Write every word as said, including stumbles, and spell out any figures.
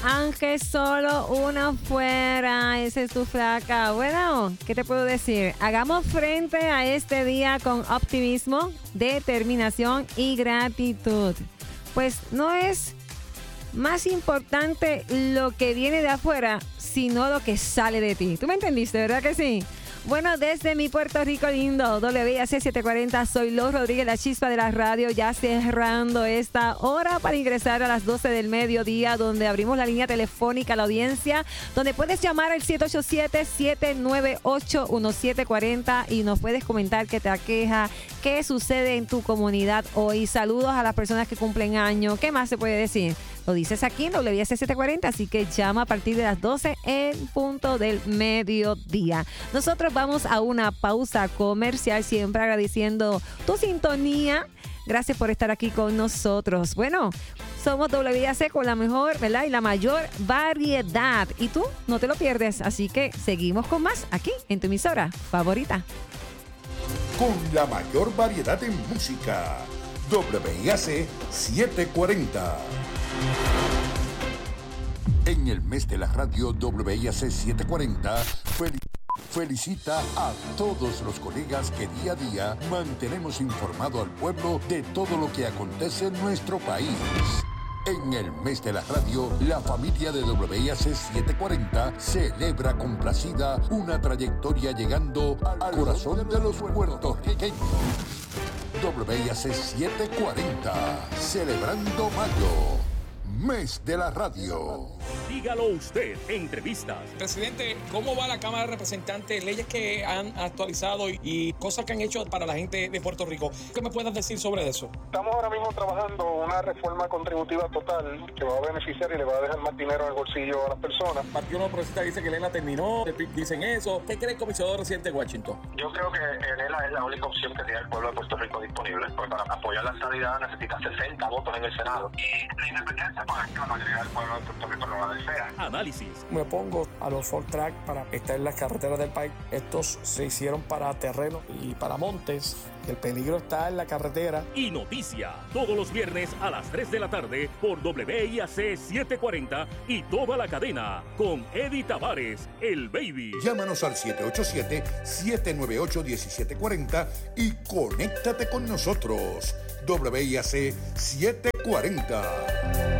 aunque solo uno fuera. Esa es tu flaca. Bueno, ¿qué te puedo decir? Hagamos frente a este día con optimismo, determinación y gratitud. Pues no es más importante lo que viene de afuera, sino lo que sale de ti. ¿Tú me entendiste, verdad que sí? Bueno, desde mi Puerto Rico lindo, W A C setecientos cuarenta, soy Los Rodríguez, la chispa de la radio, ya cerrando esta hora para ingresar a las doce del mediodía, donde abrimos la línea telefónica a la audiencia, donde puedes llamar al siete ocho siete, siete nueve ocho, uno siete cuatro cero y nos puedes comentar qué te aqueja, qué sucede en tu comunidad hoy. Saludos a las personas que cumplen años. ¿Qué más se puede decir? Lo dices aquí en W A C setecientos cuarenta, así que llama a partir de las doce en punto del mediodía. Nosotros vamos a una pausa comercial, siempre agradeciendo tu sintonía. Gracias por estar aquí con nosotros. Bueno, somos W A C con la mejor, ¿verdad? Y la mayor variedad. Y tú no te lo pierdes, así que seguimos con más aquí en tu emisora favorita. Con la mayor variedad en música, W A C setecientos cuarenta. En el mes de la radio, W A C setecientos cuarenta fel- felicita a todos los colegas que día a día mantenemos informado al pueblo de todo lo que acontece en nuestro país. En el mes de la radio, la familia de W A C setecientos cuarenta celebra complacida una trayectoria llegando al corazón de los puertorriqueños. W A C setecientos cuarenta, celebrando mayo. Mes de la radio. Dígalo usted, entrevistas. Presidente, ¿cómo va la Cámara de Representantes? Leyes que han actualizado y, y cosas que han hecho para la gente de Puerto Rico. ¿Qué me puedes decir sobre eso? Estamos ahora mismo trabajando una reforma contributiva total que va a beneficiar y le va a dejar más dinero en el bolsillo a las personas. El Partido Nuevo Progresista dice que Lela terminó, el P I B dicen eso. ¿Qué cree el comisionado residente de Washington? Yo creo que Lela es la única opción que tiene el pueblo de Puerto Rico disponible. Porque para apoyar la estabilidad necesita sesenta votos en el Senado. Y la independencia, pues es que la mayoría del pueblo de Puerto Rico no la desea. Análisis. Me pongo a los Ford Track para estar en las carreteras del país. Estos se hicieron para terreno y para montes. El peligro está en la carretera. Y noticia, todos los viernes a las tres de la tarde por W A C setecientos cuarenta y toda la cadena con Eddie Tavares, el baby. Llámanos al siete ocho siete, siete nueve ocho, uno siete cuatro cero y conéctate con nosotros. W A C setecientos cuarenta.